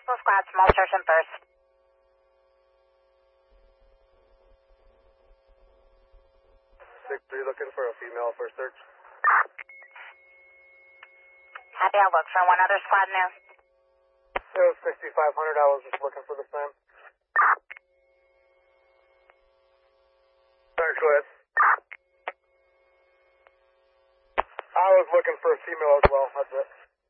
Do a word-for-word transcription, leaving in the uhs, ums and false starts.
Multiple squads, small search and first. six three looking for a female for search. Happy, I'll look for one other squad new. It was sixty-five hundred, I was just looking for the same. Alright, go ahead. I was looking for a female as well, that's it.